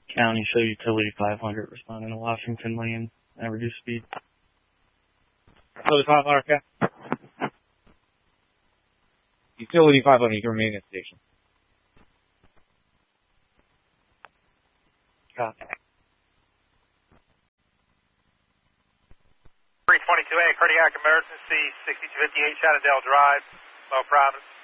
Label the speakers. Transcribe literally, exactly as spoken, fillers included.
Speaker 1: County, show utility five hundred, responding to Washington Lane, and reduce speed.
Speaker 2: Utility five hundred, okay. Utility five hundred, you can remain at station.
Speaker 1: Copy.
Speaker 3: three twenty-two A, cardiac emergency, sixty-two fifty-eight Shenandoah Drive, Low Providence.